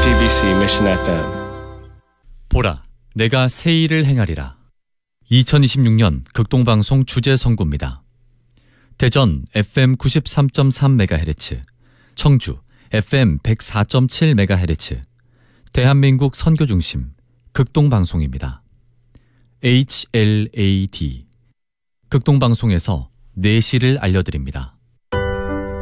JTBC Mission FM. 보라, 내가 새 일을 행하리라. 2026년 극동방송 주제 선고입니다. 대전 FM 93.3MHz, 청주 FM 104.7MHz, 대한민국 선교중심 극동방송입니다. HLAD, 극동방송에서 내시를 알려드립니다.